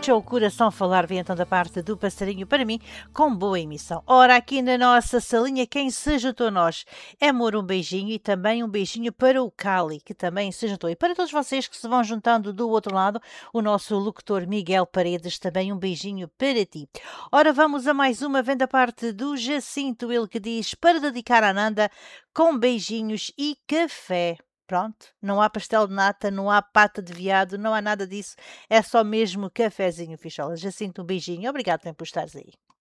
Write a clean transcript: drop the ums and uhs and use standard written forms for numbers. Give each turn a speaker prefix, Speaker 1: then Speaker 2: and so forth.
Speaker 1: Deixa o coração falar, vem então da parte do passarinho para mim, com boa emissão. Ora, aqui na nossa salinha, quem se juntou a nós é amor, um beijinho e também um beijinho para o Cali, que também se juntou. E para todos vocês que se vão juntando do outro lado, o nosso locutor Miguel Paredes, também um beijinho para ti. Ora, vamos a mais uma, vem da parte do Jacinto, ele que diz para dedicar a Nanda com beijinhos e café. Pronto, não há pastel de nata, não há pata de viado, não há nada disso. É só mesmo cafezinho, Fichola. Jacinto, um beijinho. Obrigado também por estares aí.